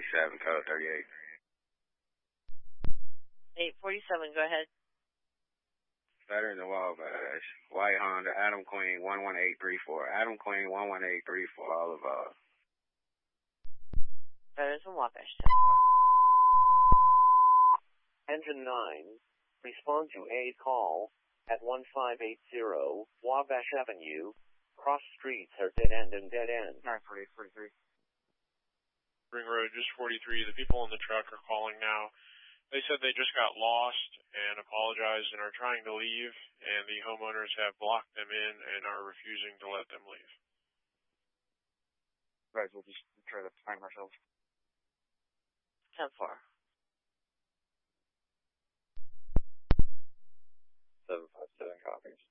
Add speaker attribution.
Speaker 1: 847, code 38.
Speaker 2: 847, go ahead.
Speaker 1: Veteran the Wabash. White Honda, Adam Queen 11834. Adam Queen 11834, all above.
Speaker 2: Veterans and Wabash, 10-4.
Speaker 3: Engine 9, respond to a call at 1580 Wabash Avenue. Cross streets are dead end and dead end.
Speaker 1: 94843.
Speaker 4: Ring Road, just 43. The people in the truck are calling now. They said they just got lost and apologized and are trying to leave, and the homeowners have blocked them in and are refusing to let them leave.
Speaker 1: Guys, we'll just try to find ourselves.
Speaker 2: 10-4.
Speaker 1: 757 copies.